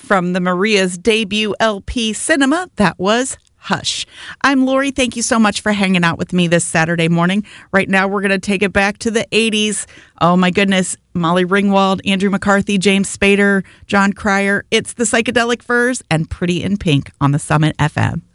From the Maria's debut LP Cinema, that was Hush. I'm Lori. Thank you so much for hanging out with me this Saturday morning. Right now, we're going to take it back to the 80s. Oh, my goodness. Molly Ringwald, Andrew McCarthy, James Spader, John Cryer. It's the Psychedelic Furs and Pretty in Pink on the Summit FM.